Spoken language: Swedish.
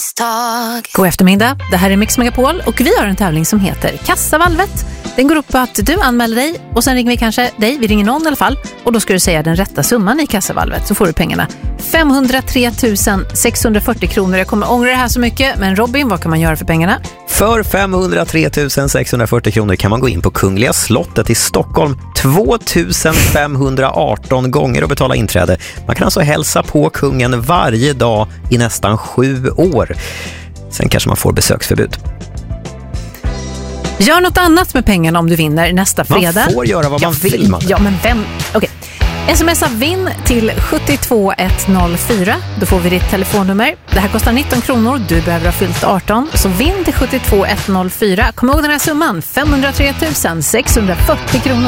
misstag. God eftermiddag, det här är Mix Megapol och vi har en tävling som heter Kassavalvet. Den går upp på att du anmäler dig och sen ringer vi kanske dig, vi ringer någon i alla fall. Och då ska du säga den rätta summan i Kassavalvet så får du pengarna. 503 640 kronor. Jag kommer ångra det här så mycket, men Robin, vad kan man göra för pengarna? För 503 640 kronor kan man gå in på Kungliga slottet i Stockholm 2518 gånger och betala inträde. Man kan alltså hälsa på kungen varje dag i nästan 7 år. Sen kanske man får besöksförbud. Gör något annat med pengarna om du vinner nästa fredag. Man får göra vad man vill. Ja, men vem? Okej. Smsa vinn till 72104. Då får vi ditt telefonnummer. Det här kostar 19 kronor. Du behöver ha fyllt 18. Så vinn till 72104. Kom ihåg den här summan. 503 640 kronor.